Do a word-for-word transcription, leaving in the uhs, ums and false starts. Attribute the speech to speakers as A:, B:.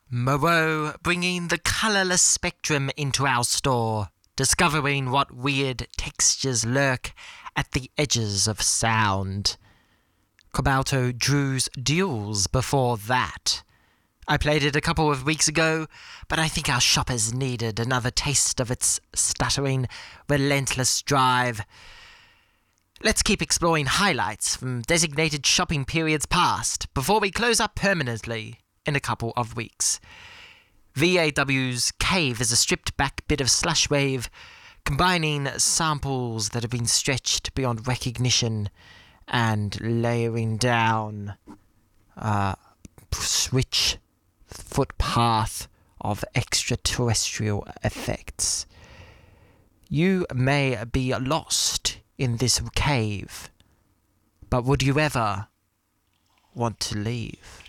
A: Moreau bringing the colourless spectrum into our store, discovering what weird textures lurk at the edges of sound. Cobalto Drew's Duels before that. I played it a couple of weeks ago, but I think our shoppers needed another taste of its stuttering, relentless drive. Let's keep exploring highlights from designated shopping periods past before we close up permanently in a couple of weeks. V A W's Cave is a stripped-back bit of slushwave, combining samples that have been stretched beyond recognition and layering down a rich footpath of extraterrestrial effects. You may be lost in this cave, but would you ever want to leave?